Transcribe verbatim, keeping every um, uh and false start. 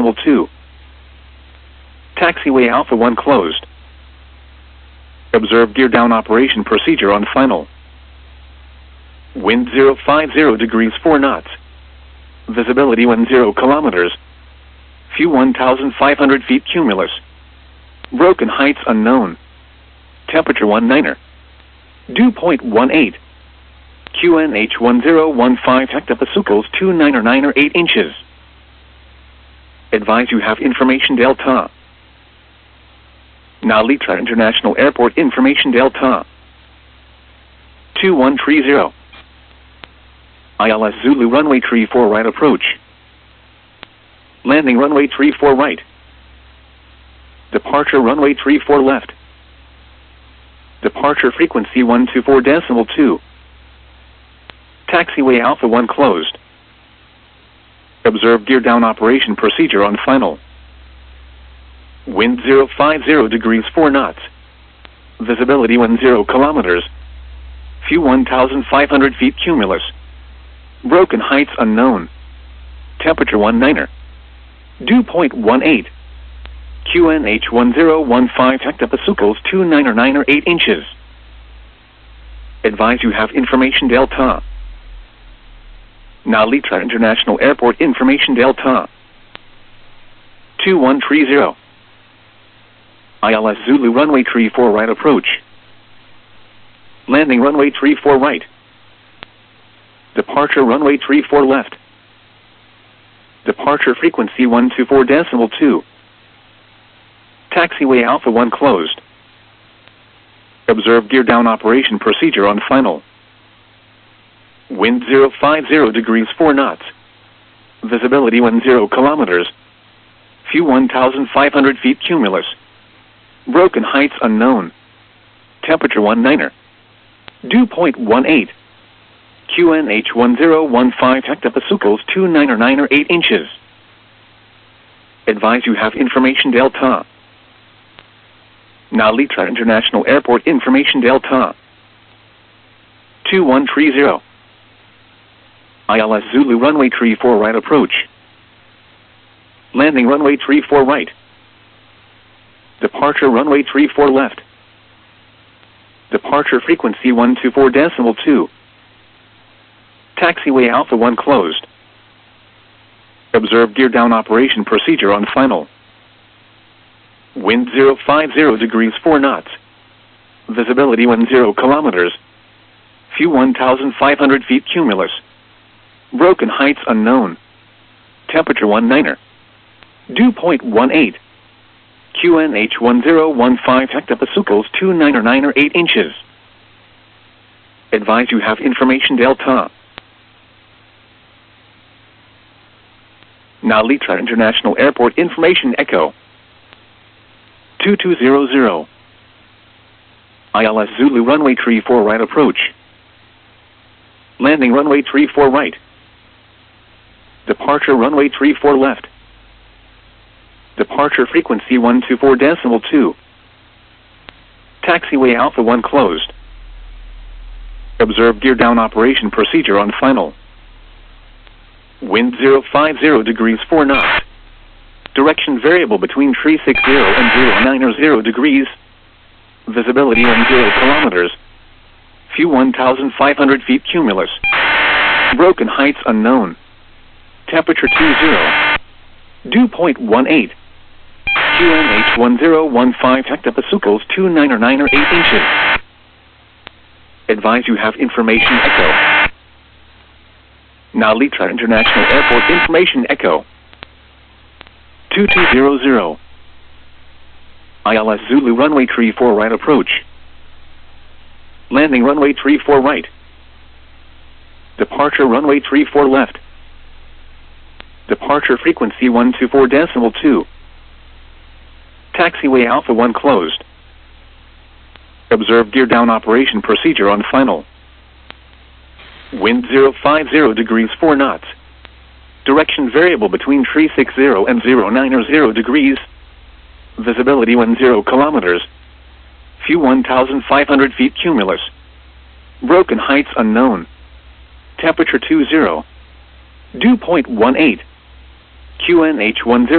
decimal two. Taxiway Alpha one closed. Observe gear down operation procedure on final. Wind zero five zero degrees four knots. Visibility one zero kilometers. Few one thousand five hundred feet cumulus. Broken heights unknown. Temperature one niner. Dew point one eight. Q N H one zero one five hectopascals two niner niner eight inches. Advise you have information Delta. Nalitra International Airport information Delta. two one three zero. I L S Zulu runway three four right approach. Landing runway three four right. Departure runway three four left. Departure frequency one two four decimal two. Taxiway Alpha one closed. Observe gear down operation procedure on final. Wind zero five zero degrees four knots. Visibility one zero kilometers. Few one thousand five hundred feet cumulus. Broken heights unknown. Temperature one niner. Dew point one eight. Q N H one zero one five hectopascals two niner niner eight inches. Advise you have information Delta. Nalitra International Airport information Delta. two one three zero. I L S Zulu runway three four right approach. Landing runway three four right. Departure runway three four left. Departure frequency one two four decimal two. Taxiway Alpha one closed. Observe gear down operation procedure on final. Wind zero five zero degrees four knots. Visibility one zero kilometers. Few one thousand five hundred feet cumulus. Broken heights unknown. Temperature one niner. Dew point one eight. Q N H one zero one five hectopascals two niner niner eight inches. Advise you have information Delta. Nalitra International Airport information Delta. two one three zero. I L S Zulu runway three four right approach. Landing runway three four right. Departure runway three four left. Departure frequency one two four decimal two. Taxiway Alpha one closed. Observe gear down operation procedure on final. Wind zero five zero degrees four knots. Visibility one zero kilometers. Few one thousand five hundred feet cumulus. Broken heights unknown. Temperature one niner. Dew point one eight. Q N H one zero one five hectopascals two niner niner eight inches. Advise you have information Delta. Nalitra International Airport information Echo. two two zero zero. I L S Zulu runway three four right approach. Landing runway three four right. Departure runway three four left. Departure frequency one two four decimal two. Taxiway Alpha one closed. Observe gear down operation procedure on final. Wind zero five zero degrees four knots. Direction variable between three six zero and zero niner zero degrees. Visibility one zero kilometers. Few one thousand five hundred feet cumulus. Broken heights unknown. Temperature two zero. Dew point one eight. Q N H one zero one five hectopascals two niner niner eight inches. Advise you have information Echo. Nalitra International Airport information Echo. two two zero zero. I L S Zulu runway three four right approach. Landing runway three four right. Departure runway three four left. Departure frequency one two four decimal two. Taxiway Alpha one closed. Observe gear down operation procedure on final. Wind zero five zero degrees four knots. Direction variable between three six zero and zero niner zero degrees. Visibility one zero kilometers. Few one thousand five hundred feet cumulus. Broken heights unknown. Temperature two zero. Dew point one eight. Q N H one zero